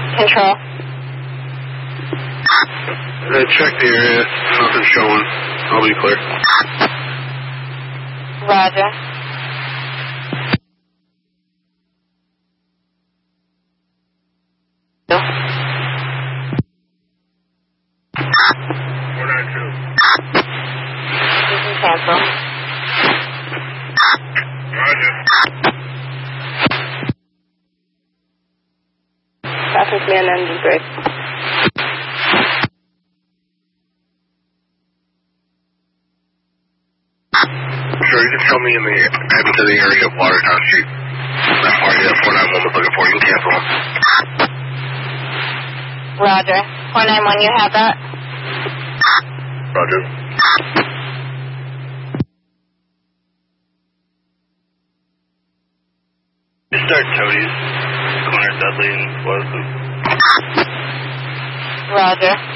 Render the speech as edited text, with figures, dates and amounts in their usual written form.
Control. Check the area. Nothing showing. I'll be clear. Roger. Cancel. Roger. Traffic man engine break. Sure, you can tell me in the head into the area of Watertown Street. That party that 491 was looking for. You can cancel them. Roger. 491, you have that? Roger. Start Toadies, corner Dudley and Explosive. Roger.